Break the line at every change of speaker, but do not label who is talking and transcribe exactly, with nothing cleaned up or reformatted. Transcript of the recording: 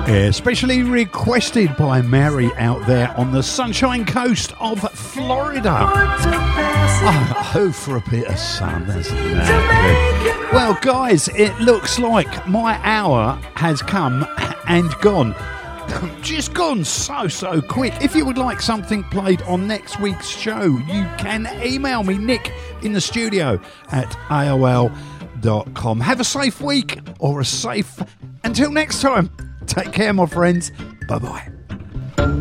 Especially requested by Mary out there on the Sunshine Coast of Florida. Oh, oh for a bit of sun, isn't that? Well, guys, it looks like my hour has come and gone. Just gone so, so quick. If you would like something played on next week's show, you can email me, Nick, in the studio at A O L dot com. Have a safe week, or a safe... Until next time. Take care, my friends. Bye-bye.